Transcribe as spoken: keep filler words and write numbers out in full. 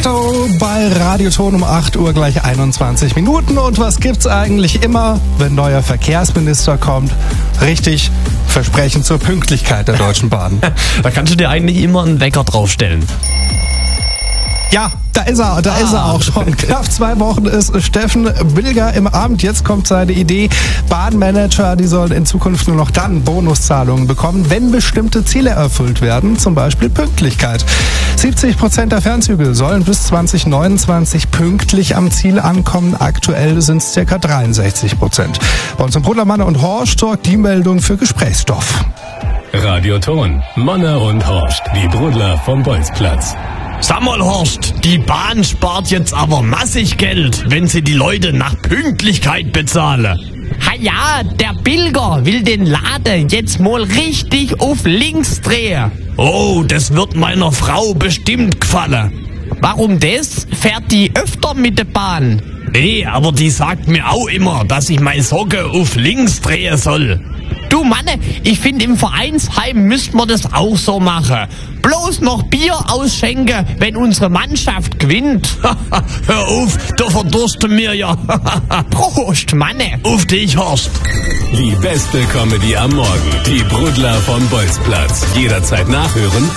Netto bei Radioton um acht Uhr gleich einundzwanzig Minuten. Und was gibt's eigentlich immer, wenn neuer Verkehrsminister kommt? Richtig, Versprechen zur Pünktlichkeit der Deutschen Bahn. Da kannst du dir eigentlich immer einen Wecker draufstellen. Ja, da ist er, da ah, ist er auch schon. Knapp zwei Wochen ist Steffen Bilger im Amt. Jetzt kommt seine Idee. Bahnmanager, die sollen in Zukunft nur noch dann Bonuszahlungen bekommen, wenn bestimmte Ziele erfüllt werden, zum Beispiel Pünktlichkeit. siebzig Prozent der Fernzüge sollen bis zwanzig neunundzwanzig pünktlich am Ziel ankommen. Aktuell sind es ca. dreiundsechzig Prozent. Bei uns im Brudlermanne und Horst sorgt die Meldung für Gesprächsstoff. Radioton, Manne und Horst, die Brudler vom Bolzplatz. Sag mal, Horst, die Bahn spart jetzt aber massig Geld, wenn sie die Leute nach Pünktlichkeit bezahle. Ha ja, der Bilger will den Laden jetzt mal richtig auf links drehen. Oh, das wird meiner Frau bestimmt gefallen. Warum das? Fährt die öfter mit der Bahn? Nee, aber die sagt mir auch immer, dass ich meine Socke auf links drehen soll. Du Manne, ich finde im Vereinsheim müssten wir das auch so machen. Bloß noch Bier ausschenken, wenn unsere Mannschaft gewinnt. Hör auf, da verdursten mir ja. Prost, Manne. Auf dich, Horst. Die beste Comedy am Morgen. Die Brudler vom Bolzplatz. Jederzeit nachhören